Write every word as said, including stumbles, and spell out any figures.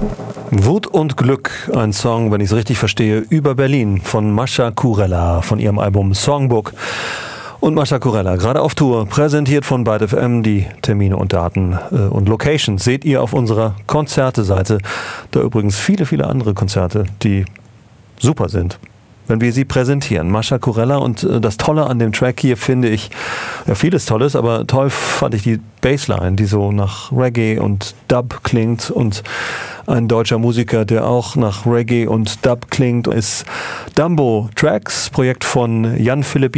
Wut und Glück, ein Song, wenn ich es richtig verstehe, über Berlin von Mascha Kurella von ihrem Album Songbook. Und Mascha Kurella, gerade auf Tour, präsentiert von Byte F M. Die Termine und Daten äh, und Locations seht ihr auf unserer Konzerte-Seite. Da übrigens viele, viele andere Konzerte, die super sind, wenn wir sie präsentieren. Mascha Kurella, und äh, das Tolle an dem Track hier finde ich, ja, vieles Tolles, aber toll fand ich die Bassline, die so nach Reggae und Dub klingt, und ein deutscher Musiker, der auch nach Reggae und Dub klingt, ist Dumbo Tracks, Projekt von Jan Philipp